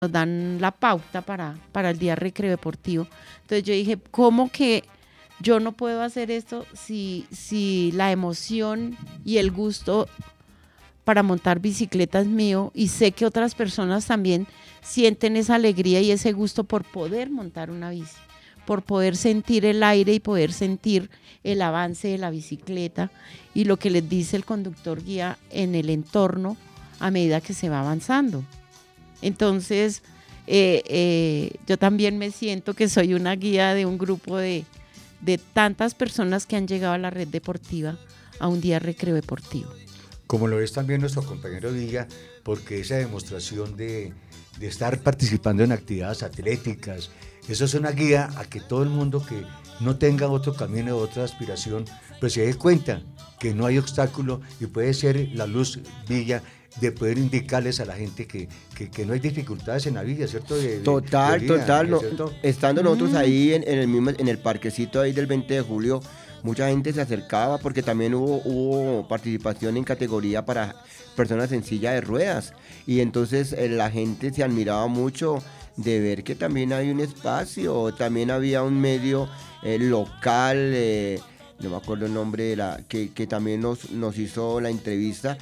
nos dan la pauta para el día recreo deportivo. Entonces yo dije, ¿cómo que yo no puedo hacer esto si la emoción y el gusto para montar bicicleta es mío y sé que otras personas también sienten esa alegría y ese gusto por poder montar una bici, por poder sentir el aire y poder sentir el avance de la bicicleta y lo que les dice el conductor guía en el entorno a medida que se va avanzando? Entonces, yo también me siento que soy una guía de un grupo de tantas personas que han llegado a la red deportiva a un día recreo deportivo. Como lo es también nuestro compañero Villa, porque esa demostración de estar participando en actividades atléticas, eso es una guía a que todo el mundo que no tenga otro camino, otra aspiración, pues se dé cuenta que no hay obstáculo y puede ser la luz Villa de poder indicarles a la gente que no hay dificultades en la vida, ¿cierto? Total, no, estando nosotros ahí en el parquecito ahí del 20 de julio, mucha gente se acercaba porque también hubo participación en categoría para personas en silla de ruedas y entonces la gente se admiraba mucho de ver que también hay un espacio, también había un medio local, no me acuerdo el nombre de que también nos hizo la entrevista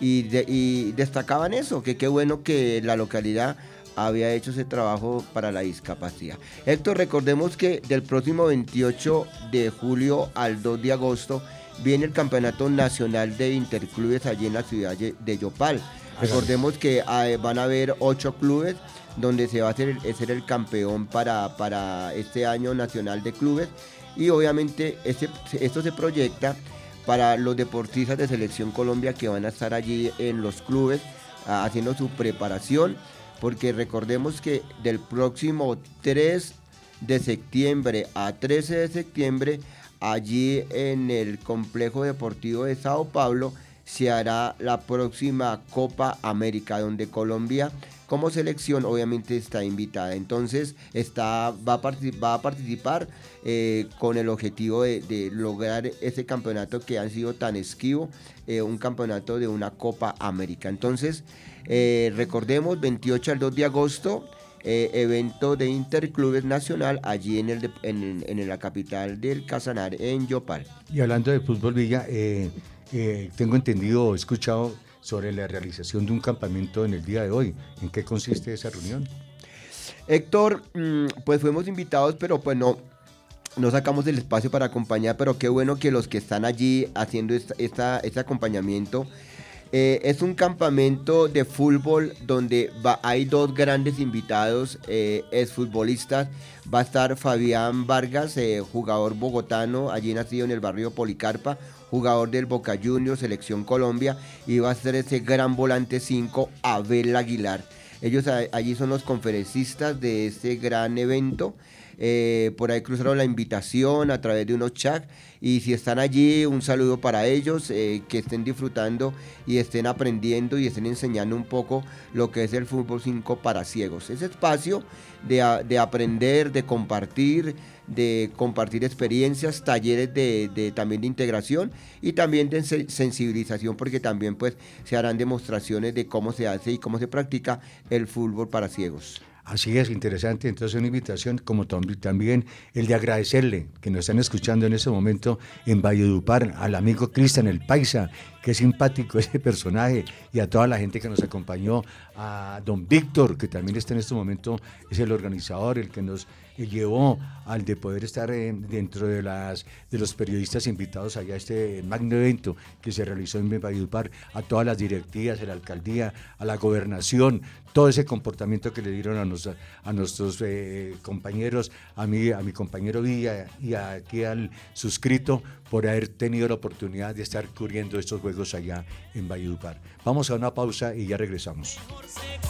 y destacaban eso, que qué bueno que la localidad había hecho ese trabajo para la discapacidad. Héctor, recordemos que del próximo 28 de julio al 2 de agosto viene el Campeonato Nacional de Interclubes allí en la ciudad de Yopal. Recordemos que van a haber 8 clubes donde se va a ser el campeón para este año nacional de clubes y obviamente esto se proyecta para los deportistas de Selección Colombia que van a estar allí en los clubes haciendo su preparación, porque recordemos que del próximo 3 de septiembre a 13 de septiembre, allí en el Complejo Deportivo de Sao Paulo, se hará la próxima Copa América, donde Colombia como selección obviamente está invitada. Entonces va a participar con el objetivo de lograr ese campeonato que han sido tan esquivo, un campeonato de una Copa América. Entonces recordemos, 28 al 2 de agosto, evento de Interclubes Nacional allí en la capital del Casanare, en Yopal. Y hablando de fútbol, Villa, tengo entendido, he escuchado sobre la realización de un campamento en el día de hoy. ¿En qué consiste esa reunión? Héctor, pues fuimos invitados, pero pues no sacamos el espacio para acompañar, pero qué bueno que los que están allí haciendo este acompañamiento. Es un campamento de fútbol donde hay 2 grandes invitados, exfutbolistas. Va a estar Fabián Vargas, jugador bogotano, allí nacido en el barrio Policarpa, jugador del Boca Juniors, Selección Colombia, y va a ser ese gran volante 5, Abel Aguilar. Ellos allí son los conferencistas de este gran evento. Por ahí cruzaron la invitación a través de unos chats y si están allí, un saludo para ellos, que estén disfrutando y estén aprendiendo y estén enseñando un poco lo que es el fútbol 5 para ciegos. Ese espacio de aprender, de compartir experiencias, talleres también de integración y también de sensibilización, porque también pues se harán demostraciones de cómo se hace y cómo se practica el fútbol para ciegos. Así es, interesante. Entonces una invitación, como también el de agradecerle que nos están escuchando en este momento en Valledupar, al amigo Cristian el Paisa, qué simpático ese personaje, y a toda la gente que nos acompañó, a don Víctor, que también está en este momento, es el organizador, el que nos llevó al de poder estar dentro de los periodistas invitados allá a este magno evento que se realizó en Valledupar, a todas las directivas, a la alcaldía, a la gobernación, todo ese comportamiento que le dieron a nuestros compañeros, a mi compañero Villa y aquí al suscrito por haber tenido la oportunidad de estar cubriendo estos juegos allá en Valledupar. Vamos a una pausa y ya regresamos.